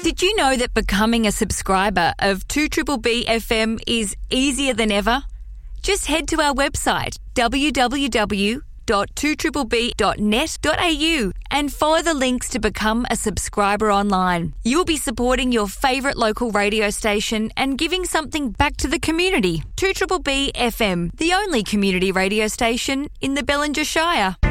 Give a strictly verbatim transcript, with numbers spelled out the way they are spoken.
Did you know that becoming a subscriber of two B B B F M is easier than ever? Just head to our website, w w w dot two b b b dot net dot a u, and follow the links to become a subscriber online. You'll be supporting your favourite local radio station and giving something back to the community. two B B B F M, the only community radio station in the Bellinger Shire.